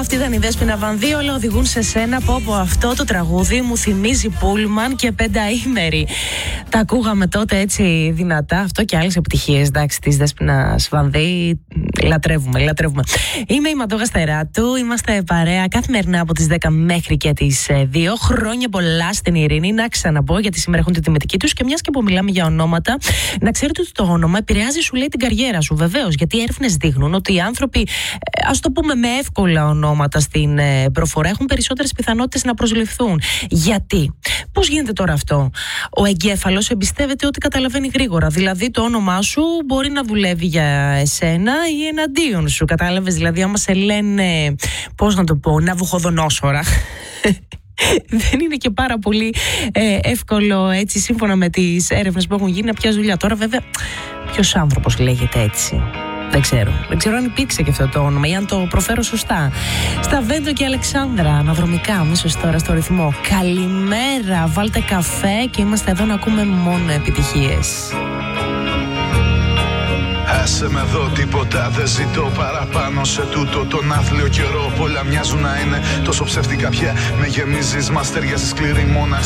Αυτή ήταν η Δέσποινα Βανδύ, όλα οδηγούν σε σένα. Από αυτό το τραγούδι μου θυμίζει Πούλμαν και πενταήμερη. Τα ακούγαμε τότε έτσι δυνατά. Αυτό και άλλες επιτυχίες, εντάξει, της Δέσποινας Βανδύ. Λατρεύουμε. Είμαι η Μαντώ Γαστεράτου. Είμαστε παρέα καθημερινά από τις 10 μέχρι και τις 2. Χρόνια πολλά στην Ειρήνη. Να ξαναπώ, γιατί σήμερα έχουν τη τιμητική τους. Και μιας και που μιλάμε για ονόματα, να ξέρετε ότι το όνομα επηρεάζει, σου λέει, την καριέρα σου. Βεβαίως, γιατί οι έρευνες δείχνουν ότι οι άνθρωποι, ας το πούμε με εύκολα ονόματα στην προφορά, έχουν περισσότερες πιθανότητες να προσληφθούν. Γιατί? Πώς γίνεται τώρα αυτό? Ο εγκέφαλος εμπιστεύεται ότι καταλαβαίνει γρήγορα. Δηλαδή, το όνομά σου μπορεί να δουλεύει για εσένα ή εναντίον σου. Κατάλαβες? Δηλαδή, άμα σε λένε, πώς να το πω, Ναβουχοδονόσορα. Δεν είναι και πάρα πολύ εύκολο, έτσι, σύμφωνα με τις έρευνες που έχουν γίνει, να πιάσει δουλειά. Τώρα, βέβαια, ποιος άνθρωπος λέγεται έτσι? Δεν ξέρω αν υπήρξε και αυτό το όνομα ή αν το προφέρω σωστά. Στα Βέντο και Αλεξάνδρα, αναδρομικά, αμέσως τώρα στο ρυθμό. Καλημέρα, βάλτε καφέ και είμαστε εδώ να ακούμε μόνο επιτυχίες. Άσε με εδώ, τίποτα δεν ζητώ παραπάνω σε τούτο τον άθλιο καιρό. Πολλά μοιάζουν να είναι τόσο ψεύτικα πια. Με γεμίζεις, μας ταιριάζει σκληρή μοναξιά.